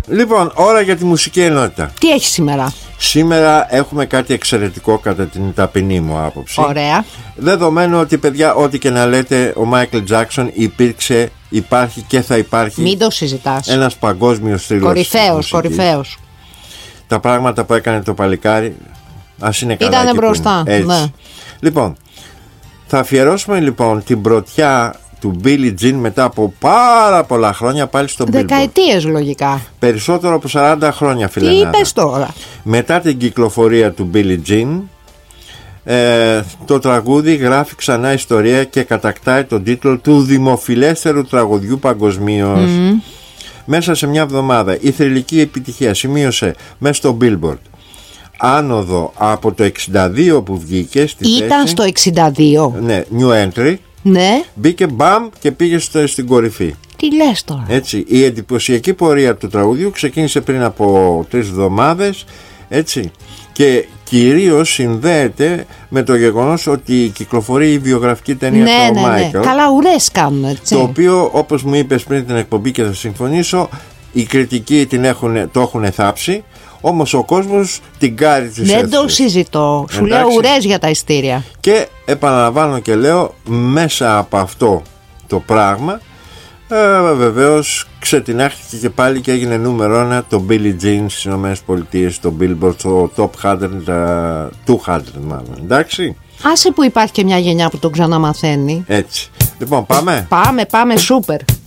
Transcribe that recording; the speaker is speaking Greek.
Λοιπόν, ώρα για τη μουσική ενότητα. Τι έχει σήμερα? Σήμερα έχουμε κάτι εξαιρετικό κατά την ταπεινή μου άποψη. Ωραία. Δεδομένου ότι, παιδιά, ό,τι και να λέτε, ο Μάικλ Τζάκσον υπήρξε, υπάρχει και θα υπάρχει. Μην το συζητάς. Ένας παγκόσμιος θρύλος. Κορυφαίος. Τα πράγματα που έκανε το παλικάρι, ας είναι καλά. Ήτανε μπροστά. Ναι. Λοιπόν, θα αφιερώσουμε λοιπόν την πρωτιά του Billie Jean μετά από πάρα πολλά χρόνια πάλι στον Billboard. Δεκαετίες λογικά. Περισσότερο από 40 χρόνια, φιλενάδα. Τι είπες τώρα? Μετά την κυκλοφορία του Billie Jean, το τραγούδι γράφει ξανά ιστορία και κατακτάει τον τίτλο του δημοφιλέστερου τραγουδιού παγκοσμίως. Μέσα σε μια εβδομάδα η θρυλική επιτυχία σημείωσε μέσα στο Billboard άνοδο από το 62 που βγήκε στη Ήταν θέση, στο 62. ναι, new entry. Ναι. Μπήκε μπαμ και πήγε στην κορυφή. Τι λες τώρα? Έτσι, η εντυπωσιακή πορεία του τραγουδιού ξεκίνησε πριν από 3 εβδομάδες, έτσι, και κυρίως συνδέεται με το γεγονός ότι κυκλοφορεί η βιογραφική ταινία του Μάικλ. Καλά, ουρές κάνουν, έτσι. Το οποίο, όπως μου είπες πριν την εκπομπή και θα συμφωνήσω, οι κριτικοί το έχουν θάψει, όμως ο κόσμος την κάρει της Δεν το συζητώ. Σου λέω ουρές για τα ειστήρια. Και επαναλαμβάνω και λέω, μέσα από αυτό το πράγμα βεβαίως ξετινάχθηκε και πάλι και έγινε νούμερο 1 το Billie Jean στις ΗΠΑ, το Billboard, το Top 200 μάλλον. Εντάξει. Άσε που υπάρχει και μια γενιά που το ξαναμαθαίνει. Έτσι. Λοιπόν, πάμε. Πάμε, σούπερ.